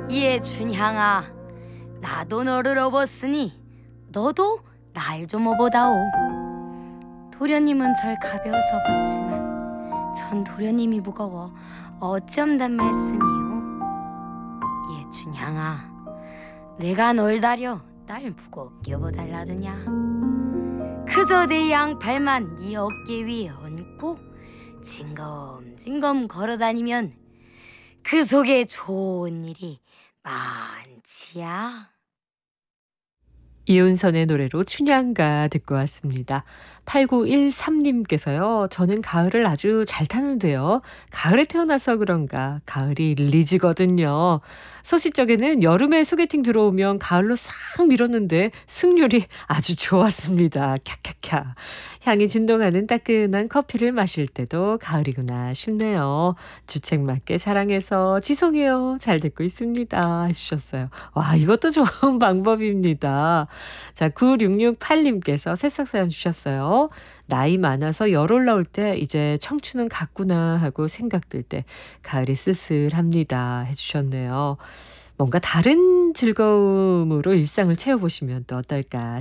예, 춘향아, 나도 너를 업었으니 너도 날 좀 업어다오. 도련님은 절 가벼워서 업었지만 전 도련님이 무거워 어찌엄단 말씀이요. 예, 춘향아, 내가 널 다려 날 무겁게 업어달라더냐. 그저 내 양팔만 네 어깨 위에 얹고 징검징검 걸어다니면 그 속에 좋은 일이 많지야. 이윤선의 노래로 춘향가 듣고 왔습니다. 8913님께서요. 저는 가을을 아주 잘 타는데요. 가을에 태어나서 그런가 가을이 리지거든요. 소시적에는 여름에 소개팅 들어오면 가을로 싹 밀었는데 승률이 아주 좋았습니다. 캬캬캬. 향이 진동하는 따끈한 커피를 마실 때도 가을이구나 싶네요. 주책 맞게 사랑해서 지송해요. 잘 듣고 있습니다. 해주셨어요. 와, 이것도 좋은 방법입니다. 자, 9668님께서 새싹 사연 주셨어요. 나이 많아서 열 올라올 때 이제 청춘은 갔구나 하고 생각들 때 가을이 쓸쓸합니다. 해주셨네요. 뭔가 다른 즐거움으로 일상을 채워보시면 또 어떨까